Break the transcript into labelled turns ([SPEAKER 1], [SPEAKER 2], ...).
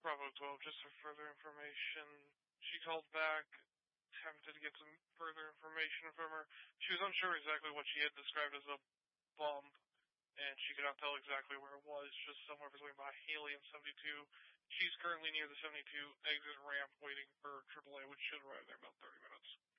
[SPEAKER 1] Bravo 12, just for further information. She called back, attempted to get some further information from her. She was unsure exactly what she had described as a bump, and she could not tell exactly where it was, just somewhere between by Haley and 72. She's currently near the 72 exit ramp waiting for AAA, which should arrive there in about 30 minutes.